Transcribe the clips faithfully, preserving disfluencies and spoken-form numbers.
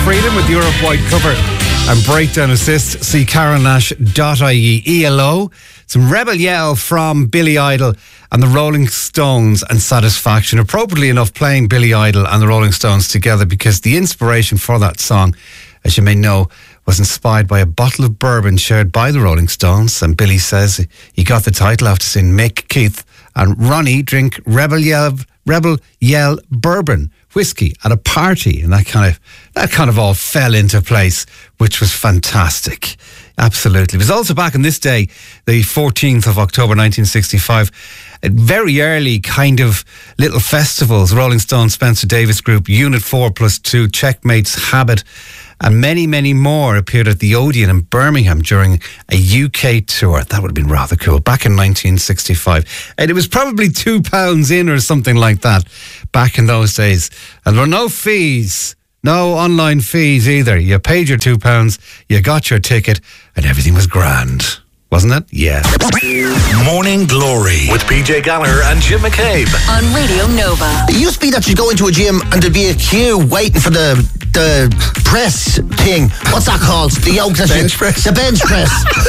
Freedom with Europe-wide cover and breakdown assist. See carol nash dot I E. E L O. Some Rebel Yell from Billy Idol and the Rolling Stones and Satisfaction. Appropriately enough, playing Billy Idol and the Rolling Stones together because the inspiration for that song, as you may know, was inspired by a bottle of bourbon shared by the Rolling Stones. And Billy says he got the title after seeing Mick, Keith and Ronnie drink Rebel Yell, Rebel Yell bourbon whiskey at a party, and that kind of that kind of all fell into place, which was fantastic. Absolutely. It was also back on this day, the fourteenth of October nineteen sixty-five, very early kind of little festivals. Rolling Stone, Spencer Davis Group, Unit four plus two, Checkmate's Habit, and many, many more appeared at the Odeon in Birmingham during a U K tour. That would have been rather cool. Back in nineteen sixty-five. And it was probably two pounds in or something like that back in those days. And there were no fees. No online fees either. You paid your two pounds, you got your ticket, and everything was grand. Wasn't it? Yeah. Morning Glory with P J Gallagher and Jim McCabe on Radio Nova. It used to be that you'd go into a gym and there'd be a queue waiting for the the press thing. What's that called? The yoke that bench you, press. The bench press.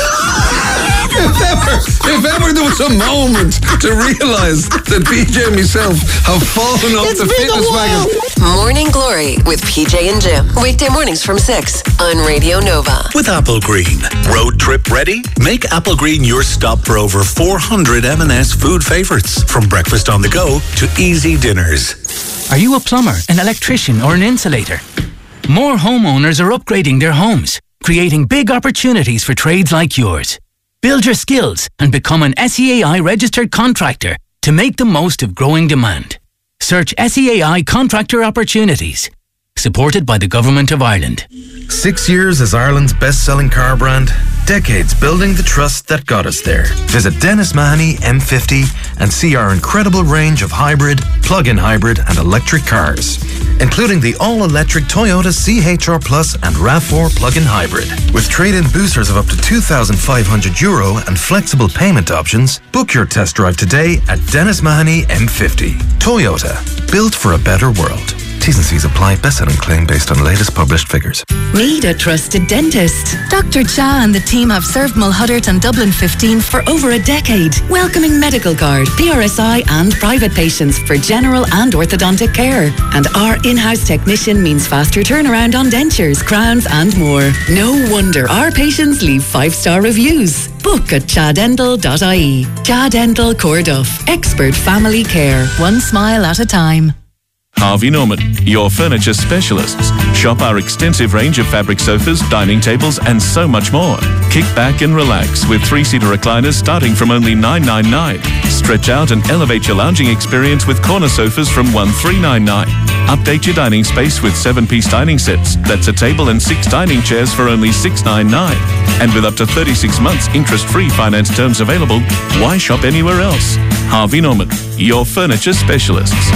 If ever, if ever there was a moment to realise that P J and myself have fallen off It's the been a fitness while. wagon. Morning Glory with P J and Jim. Weekday mornings from six on Radio Nova. with Apple Green. Road trip ready? Make Apple Green your stop for over four hundred M and S food favourites. From breakfast on the go to easy dinners. Are you a plumber, an electrician or an insulator? More homeowners are upgrading their homes, creating big opportunities for trades like yours. Build your skills and become an S E A I registered contractor to make the most of growing demand. Search S E A I Contractor Opportunities. Supported by the Government of Ireland. Six years as Ireland's best-selling car brand, decades building the trust that got us there. Visit Dennis Mahoney M fifty and see our incredible range of hybrid, plug-in hybrid and electric cars, including the all-electric Toyota C H R Plus and RAV four plug-in hybrid. With trade-in boosters of up to two thousand five hundred euro and flexible payment options, book your test drive today at Dennis Mahoney M fifty. Toyota, built for a better world. T's and C's apply. Best-selling claim based on latest published figures. Need a trusted dentist? Doctor Cha and the team have served Mulhuddart and Dublin fifteen for over a decade, welcoming medical card, P R S I and private patients for general and orthodontic care. And our in-house technician means faster turnaround on dentures, crowns and more. No wonder our patients leave five-star reviews. Book at cha dental dot I E. Cha Dental Corduff. Expert family care. One smile at a time. Harvey Norman, your furniture specialists. Shop our extensive range of fabric sofas, dining tables and so much more. Kick back and relax with three-seater recliners starting from only nine hundred ninety-nine. Stretch out and elevate your lounging experience with corner sofas from one thousand three hundred ninety-nine. Update your dining space with seven-piece dining sets. That's a table and six dining chairs for only six hundred ninety-nine. And with up to thirty-six months interest-free finance terms available, why shop anywhere else? Harvey Norman, your furniture specialists.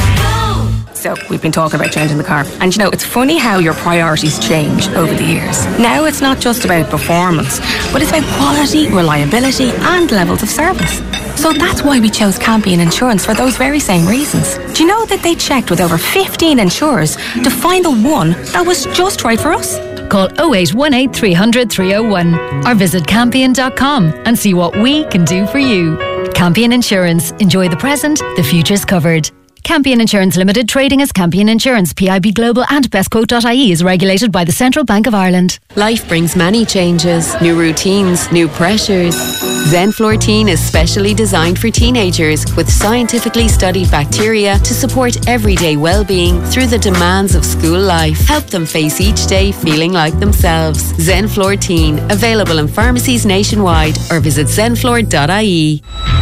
So we've been talking about changing the car. And you know, it's funny how your priorities change over the years. Now it's not just about performance, but it's about quality, reliability and levels of service. So that's why we chose Campion Insurance for those very same reasons. Do you know that they checked with over fifteen insurers to find the one that was just right for us? Call oh eight one eight, three hundred, three oh one or visit campion dot com and see what we can do for you. Campion Insurance. Enjoy the present, the future's covered. Campion Insurance Limited, trading as Campion Insurance, P I B Global and bestquote dot I E is regulated by the Central Bank of Ireland. Life brings many changes, new routines, new pressures. Zenflortine is specially designed for teenagers with scientifically studied bacteria to support everyday well-being through the demands of school life. Help them face each day feeling like themselves. Zenflortine, available in pharmacies nationwide or visit zenflor dot I E.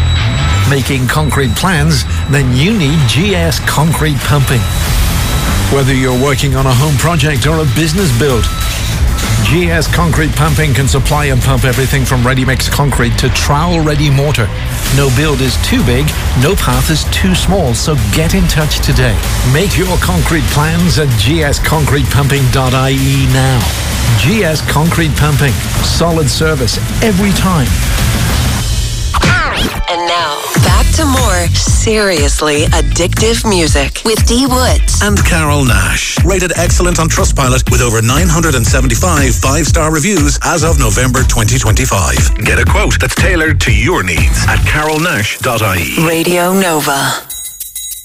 Making concrete plans? Then you need G S Concrete Pumping. Whether you're working on a home project or a business build, G S Concrete Pumping can supply and pump everything from ready-mix concrete to trowel-ready mortar. No build is too big, no path is too small, so get in touch today. Make your concrete plans at g s concrete pumping dot I E now. G S Concrete Pumping. Solid service every time. And now, back to more seriously addictive music with Dee Woods and Carol Nash. Rated excellent on Trustpilot with over nine hundred seventy-five five-star reviews as of November twenty twenty-five. Get a quote that's tailored to your needs at carol nash dot I E. Radio Nova.